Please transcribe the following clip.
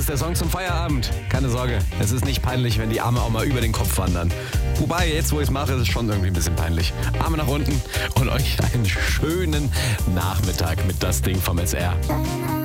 der Song zum Feierabend. Keine Sorge, es ist nicht peinlich, wenn die Arme auch mal über den Kopf wandern. Wobei, jetzt wo ich es mache, ist es schon irgendwie ein bisschen peinlich. Arme nach unten und euch einen schönen Nachmittag mit das Ding vom SR.